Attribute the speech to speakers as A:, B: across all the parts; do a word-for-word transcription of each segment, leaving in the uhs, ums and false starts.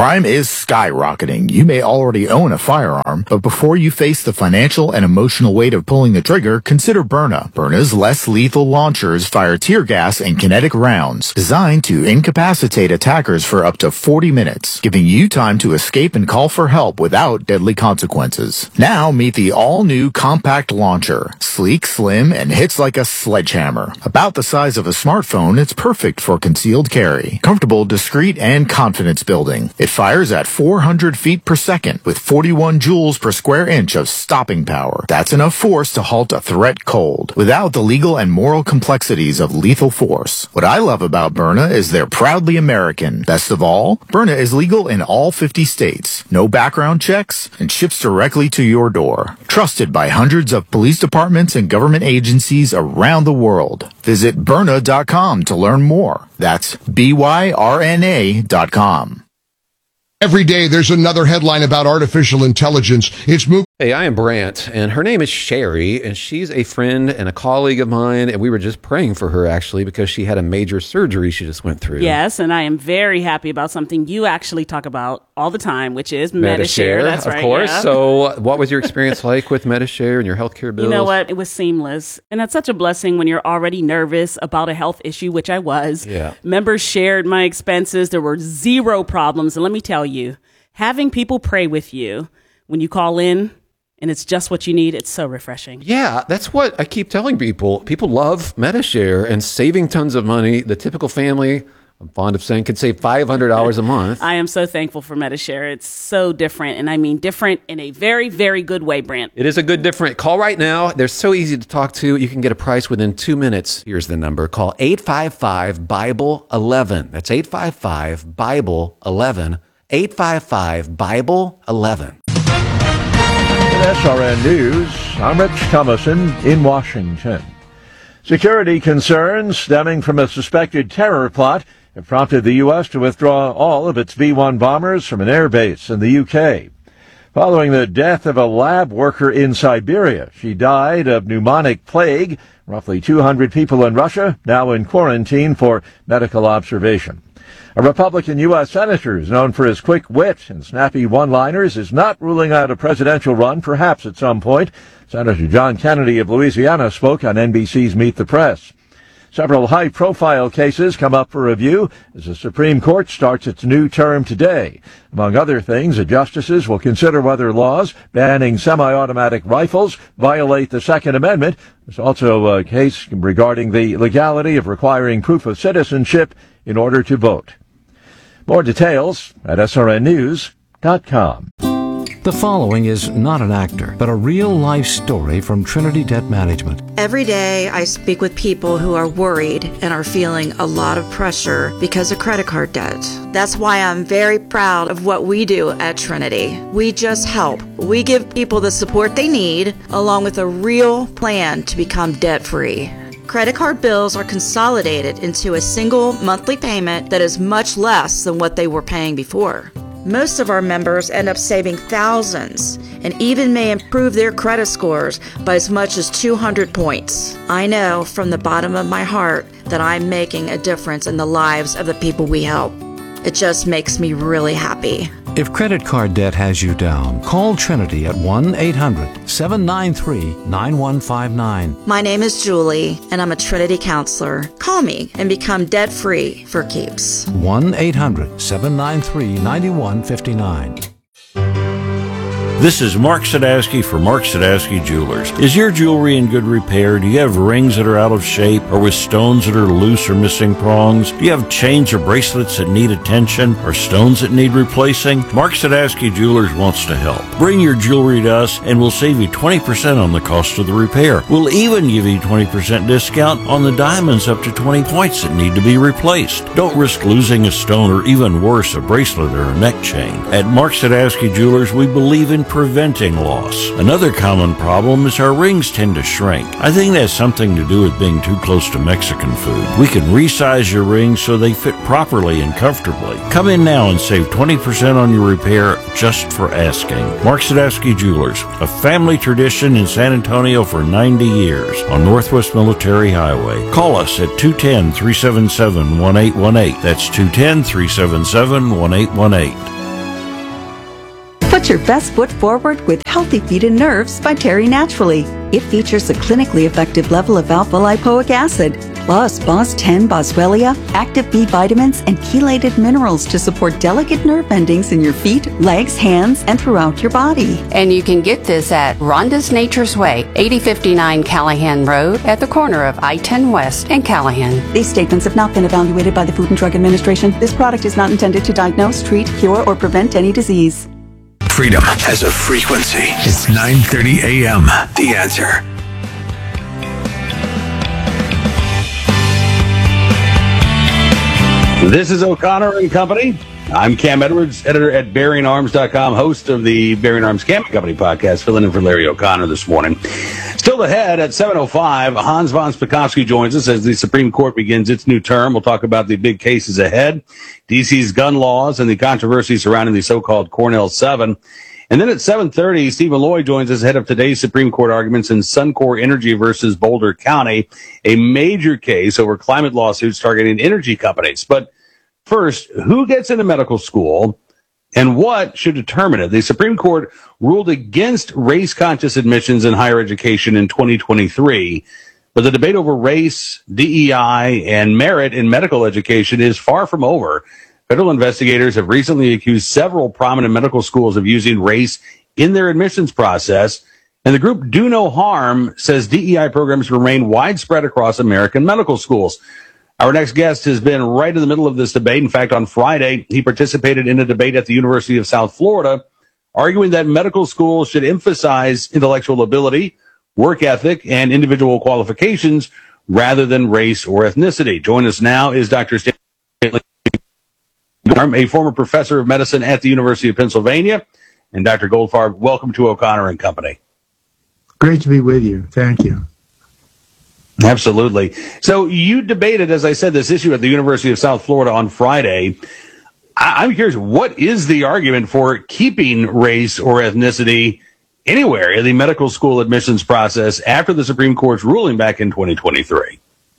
A: Crime is skyrocketing. You may already own a firearm, but before you face the financial and emotional weight of pulling the trigger, consider Byrna. Byrna's less lethal launchers fire tear gas and kinetic rounds, designed to incapacitate attackers for up to forty minutes, giving you time to escape and call for help without deadly consequences. Now meet the all-new compact launcher. Sleek, slim, and hits like a sledgehammer. About the size of a smartphone, it's perfect for concealed carry. Comfortable, discreet, and confidence building. It fires at four hundred feet per second with forty-one joules per square inch of stopping power. That's enough force to halt a threat cold, without the legal and moral complexities of lethal force. What I love about Byrna is they're proudly American. Best of all, Byrna is legal in all fifty states, no background checks, and ships directly to your door. Trusted by hundreds of police departments and government agencies around the world. Visit Byrna dot com to learn more. That's B Y R N A dot com.
B: Every day there's another headline about artificial intelligence. It's moving.
C: Hey, I am Brant, and her name is Sherry, and she's a friend and a colleague of mine, and we were just praying for her, actually, because she had a major surgery she just went through.
D: Yes, and I am very happy about something you actually talk about all the time, which is Medi-Share.
C: Medi-Share,
D: That's
C: of
D: right,
C: course.
D: yeah.
C: So what was your experience like with Medi-Share and your healthcare bills?
D: You know what? It was seamless, and that's such a blessing when you're already nervous about a health issue, which I was.
C: Yeah.
D: Members shared my expenses. There were zero problems, and let me tell you, having people pray with you when you call in and it's just what you need, it's so refreshing.
C: Yeah, that's what I keep telling people. People love Medi-Share and saving tons of money. The typical family, I'm fond of saying, could save five hundred dollars a month.
D: I am so thankful for Medi-Share. It's so different, and I mean different in a very, very good way, Brant.
C: It is a good different. Call right now. They're so easy to talk to. You can get a price within two minutes. Here's the number. Call eight five five, Bible eleven. That's eight five five, Bible eleven. eight five five, Bible eleven.
E: S R N News, I'm Rich Thomason in Washington. Security concerns stemming from a suspected terror plot have prompted the U S to withdraw all of its B one bombers from an airbase in the U K. Following the death of a lab worker in Siberia, she died of pneumonic plague. Roughly two hundred people in Russia now in quarantine for medical observation. A Republican U S senator is known for his quick wit and snappy one-liners is not ruling out a presidential run, perhaps at some point. Senator John Kennedy of Louisiana spoke on N B C's Meet the Press. Several high-profile cases come up for review as the Supreme Court starts its new term today. Among other things, the justices will consider whether laws banning semi-automatic rifles violate the Second Amendment. There's also a case regarding the legality of requiring proof of citizenship in order to vote. More details at S R N news dot com.
F: The following is not an actor, but a real-life story from Trinity Debt Management.
G: Every day I speak with people who are worried and are feeling a lot of pressure because of credit card debt. That's why I'm very proud of what we do at Trinity. We just help. We give people the support they need, along with a real plan to become debt-free. Credit card bills are consolidated into a single monthly payment that is much less than what they were paying before. Most of our members end up saving thousands and even may improve their credit scores by as much as two hundred points. I know from the bottom of my heart that I'm making a difference in the lives of the people we help. It just makes me really happy.
F: If credit card debt has you down, call Trinity at one eight hundred, seven nine three, nine one five nine.
G: My name is Julie, and I'm a Trinity counselor. Call me and become debt-free for keeps.
F: one eight hundred, seven nine three, nine one five nine.
H: This is Mark Sadowski for Mark Sadowski Jewelers. Is your jewelry in good repair? Do you have rings that are out of shape or with stones that are loose or missing prongs? Do you have chains or bracelets that need attention or stones that need replacing? Mark Sadowski Jewelers wants to help. Bring your jewelry to us and we'll save you twenty percent on the cost of the repair. We'll even give you twenty percent discount on the diamonds up to twenty points that need to be replaced. Don't risk losing a stone or even worse, a bracelet or a neck chain. At Mark Sadowski Jewelers, we believe in preventing loss. Another common problem is our rings tend to shrink. I think that has something to do with being too close to Mexican food. We can resize your rings so they fit properly and comfortably. Come in now and save twenty percent on your repair just for asking. Mark Sadowski Jewelers, a family tradition in San Antonio for ninety years on Northwest Military Highway. Call us at two one zero, three seven seven, one eight one eight. That's two one zero, three seven seven, one eight one eight.
I: your best foot forward with Healthy Feet and Nerves by Terry Naturally. It features a clinically effective level of alpha-lipoic acid, plus B O S ten boswellia, active B vitamins, and chelated minerals to support delicate nerve endings in your feet, legs, hands, and throughout your body.
J: And you can get this at Rhonda's Nature's Way, eighty fifty-nine Callahan Road, at the corner of I ten West and Callahan.
I: These statements have not been evaluated by the Food and Drug Administration. This product is not intended to diagnose, treat, cure, or prevent any disease.
K: Freedom has a frequency. It's nine thirty a.m. The Answer.
L: This is O'Connor and Company. I'm Cam Edwards, editor at Bearing Arms dot com, host of the Bearing Arms Camping Company podcast, filling in for Larry O'Connor this morning. Still ahead at seven oh five, Hans von Spakovsky joins us as the Supreme Court begins its new term. We'll talk about the big cases ahead, D C's gun laws, and the controversy surrounding the so-called Cornell seven. And then at seven thirty, Stephen Lloyd joins us ahead of today's Supreme Court arguments in Suncor Energy versus Boulder County, a major case over climate lawsuits targeting energy companies. But first, who gets into medical school and what should determine it? The Supreme Court ruled against race-conscious admissions in higher education in twenty twenty-three, but the debate over race, D E I, and merit in medical education is far from over. Federal investigators have recently accused several prominent medical schools of using race in their admissions process, and the group Do No Harm says D E I programs remain widespread across American medical schools. Our next guest has been right in the middle of this debate. In fact, on Friday, he participated in a debate at the University of South Florida, arguing that medical schools should emphasize intellectual ability, work ethic, and individual qualifications rather than race or ethnicity. Join us now is Doctor Stanley, a former professor of medicine at the University of Pennsylvania. And Doctor Goldfarb, welcome to O'Connor and Company.
M: Great to be with you. Thank you.
L: Absolutely. So you debated, as I said, this issue at the University of South Florida on Friday. I- I'm curious, what is the argument for keeping race or ethnicity anywhere in the medical school admissions process after the Supreme Court's ruling back in twenty twenty-three?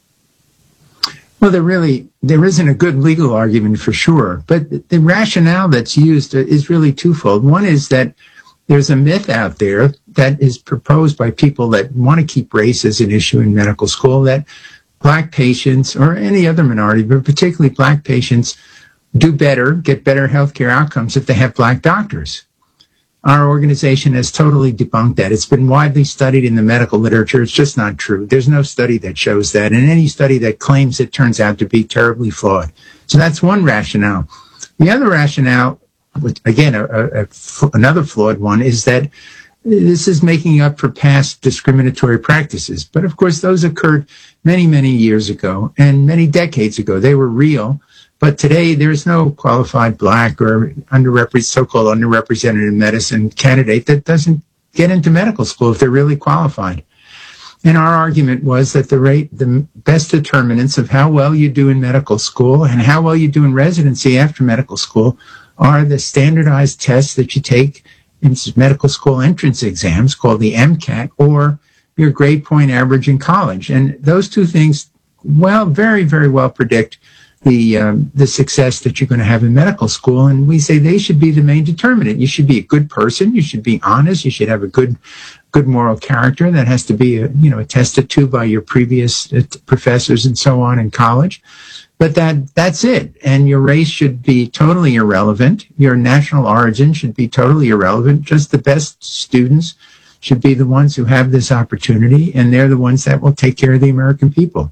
M: Well, there really, there isn't a good legal argument for sure, but the rationale that's used is really twofold. One is that there's a myth out there that is proposed by people that want to keep race as an issue in medical school, that black patients or any other minority, but particularly black patients, do better, get better healthcare outcomes if they have black doctors. Our organization has totally debunked that. It's been widely studied in the medical literature. It's just not true. There's no study that shows that, and any study that claims it turns out to be terribly flawed. So that's one rationale. The other rationale, which, again, a, a, a, another flawed one, is that this is making up for past discriminatory practices. But of course, those occurred many, many years ago and many decades ago. They were real. But today, there's no qualified black or underrepresented, so-called underrepresented in medicine candidate that doesn't get into medical school if they're really qualified. And our argument was that the rate, the best determinants of how well you do in medical school and how well you do in residency after medical school are the standardized tests that you take in medical school entrance exams called the MCAT, or your grade point average in college. And those two things, well, very, very well predict the um, the success that you're going to have in medical school. And we say they should be the main determinant. You should be a good person. You should be honest. You should have a good good moral character that has to be, uh, you know, attested to by your previous uh, professors and so on in college. But that that's it. And your race should be totally irrelevant. Your national origin should be totally irrelevant. Just the best students should be the ones who have this opportunity, and they're the ones that will take care of the American people.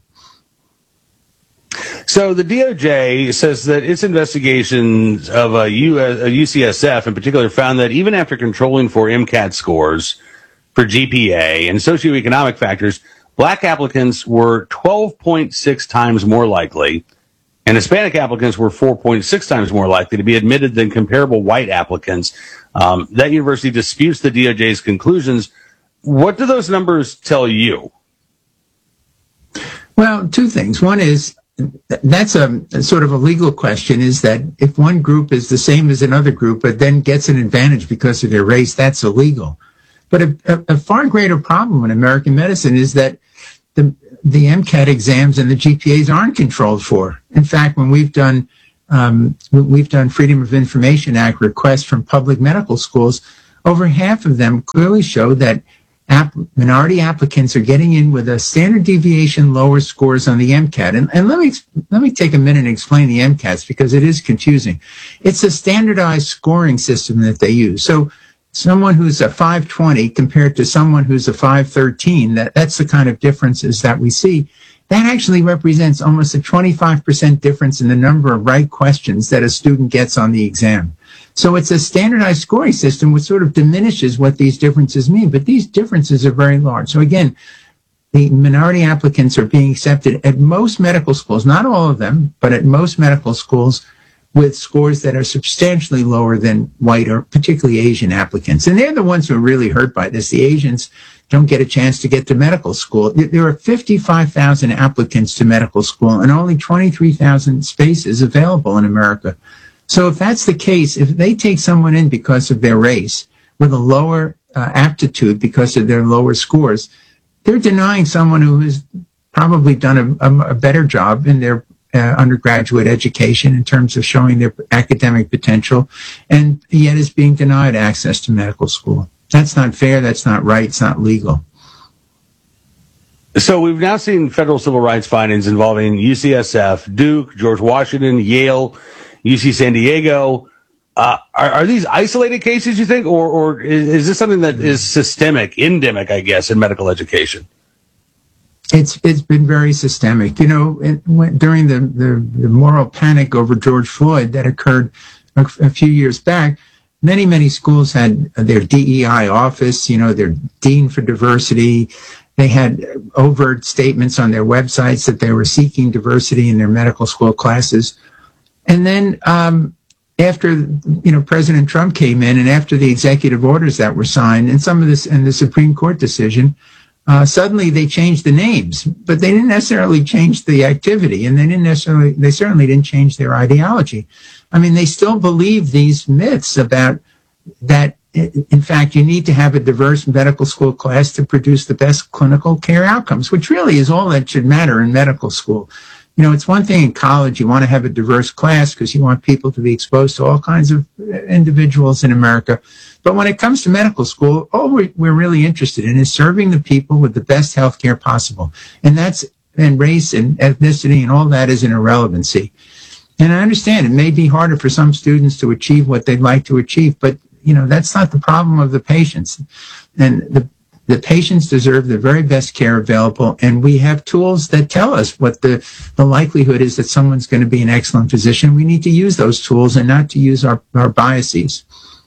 L: So the D O J says that its investigations of a, U S, a U C S F in particular found that even after controlling for MCAT scores, for G P A and socioeconomic factors, black applicants were twelve point six times more likely, and Hispanic applicants were four point six times more likely to be admitted than comparable white applicants. Um, that university disputes the D O J's conclusions. What do those numbers tell you?
M: Well, two things. One is, that's a, a sort of a legal question, is that if one group is the same as another group, but then gets an advantage because of their race, that's illegal. But a, a, a far greater problem in American medicine is that the the MCAT exams and the G P As aren't controlled for. In fact, when we've done um, we've done Freedom of Information Act requests from public medical schools. Over half of them clearly show that app, minority applicants are getting in with a standard deviation lower scores on the MCAT. And, and let me let me take a minute and explain the MCATs because it is confusing. It's a standardized scoring system that they use. So someone who's a five twenty compared to someone who's a five thirteen, that, that's the kind of differences that we see. That actually represents almost a twenty-five percent difference in the number of right questions that a student gets on the exam. So it's a standardized scoring system which sort of diminishes what these differences mean, but these differences are very large. So again, the minority applicants are being accepted at most medical schools, not all of them, but at most medical schools with scores that are substantially lower than white or particularly Asian applicants. And they're the ones who are really hurt by this. The Asians don't get a chance to get to medical school. There are fifty-five thousand applicants to medical school and only twenty-three thousand spaces available in America. So if that's the case, if they take someone in because of their race with a lower uh, aptitude because of their lower scores, they're denying someone who has probably done a, a, a better job in their uh, undergraduate education in terms of showing their academic potential, and yet is being denied access to medical school. That's not fair. That's not right. It's not legal.
L: So we've now seen federal civil rights findings involving U C S F, Duke, George Washington, Yale, U C San Diego. Uh, are, are these isolated cases, you think, or, or is, is this something that is systemic, endemic, I guess, in medical education?
M: It's it's been very systemic. You know, it went, during the, the, the moral panic over George Floyd that occurred a, a few years back, many, many schools had their D E I office, you know, their dean for diversity. They had overt statements on their websites that they were seeking diversity in their medical school classes. And then um, after, you know, President Trump came in and after the executive orders that were signed and some of this and the Supreme Court decision, uh, suddenly they changed the names, but they didn't necessarily change the activity, and they didn't necessarily, they certainly didn't change their ideology. I mean, they still believe these myths about that, in fact, you need to have a diverse medical school class to produce the best clinical care outcomes, which really is all that should matter in medical school. You know, it's one thing in college, you want to have a diverse class because you want people to be exposed to all kinds of individuals in America. But when it comes to medical school, all we're really interested in is serving the people with the best health care possible. And that's, and race and ethnicity and all that is an irrelevancy. And I understand it may be harder for some students to achieve what they'd like to achieve, but, you know, that's not the problem of the patients. And the The patients deserve the very best care available, and we have tools that tell us what the, the likelihood is that someone's going to be an excellent physician. We need to use those tools and not to use our, our biases.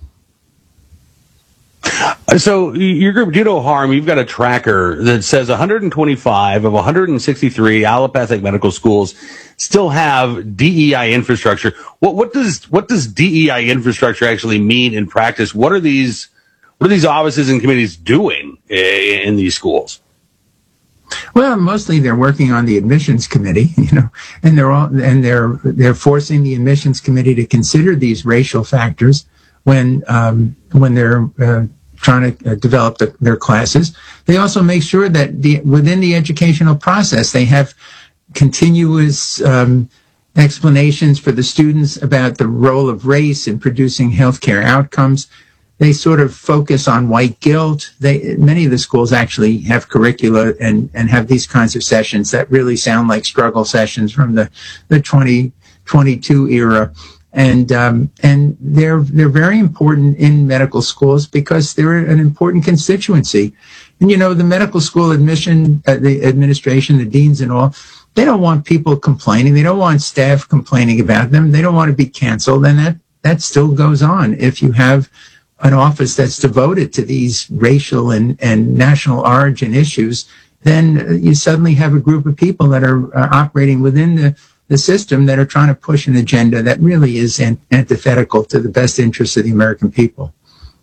L: So your group, Do No Harm, you've got a tracker that says one hundred twenty-five of one hundred sixty-three allopathic medical schools still have D E I infrastructure. What, what does what does D E I infrastructure actually mean in practice? What are these What are these offices and committees doing in these schools?
M: Well, mostly they're working on the admissions committee, you know, and they're all and they're they're forcing the admissions committee to consider these racial factors when um, when they're uh, trying to uh, develop the, their classes. They also make sure that the within the educational process they have continuous um, explanations for the students about the role of race in producing healthcare outcomes. They sort of focus on white guilt. They, many of the schools actually have curricula and, and have these kinds of sessions that really sound like struggle sessions from the, the twenty twenty-two era. And, um, and they're, they're very important in medical schools because they're an important constituency. And, you know, the medical school admission, uh, the administration, the deans and all, they don't want people complaining. They don't want staff complaining about them. They don't want to be canceled. And that, that still goes on if you have an office that's devoted to these racial and, and national origin issues, then you suddenly have a group of people that are uh, operating within the, the system that are trying to push an agenda that really is an, antithetical to the best interests of the American people.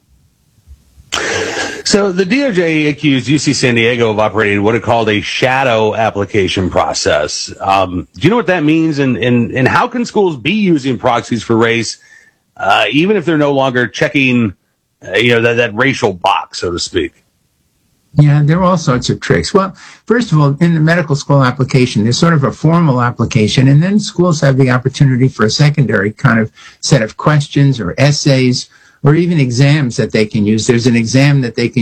L: So the D O J accused U C San Diego of operating what it called a shadow application process. Um, do you know what that means? And, and, and how can schools be using proxies for race, uh, even if they're no longer checking Uh, you know, that, that racial box, so to speak?
M: Yeah, there are all sorts of tricks. Well, first of all, in the medical school application, there's sort of a formal application, and then schools have the opportunity for a secondary kind of set of questions or essays or even exams that they can use. There's an exam that they can